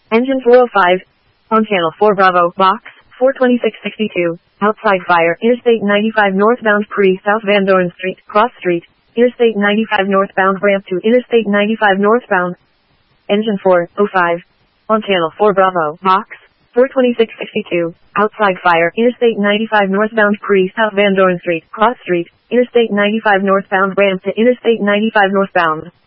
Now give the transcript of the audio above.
Engine 405. On channel 4 Bravo, box 42662. Outside fire, Interstate 95 northbound South Van Doren Street, Cross Street. Interstate 95 northbound ramp to Interstate 95 northbound. Engine 405. On channel 4 Bravo, box 42662. Outside fire, Interstate 95 northbound South Van Doren Street, Cross Street. Interstate 95 northbound ramp to Interstate 95 northbound.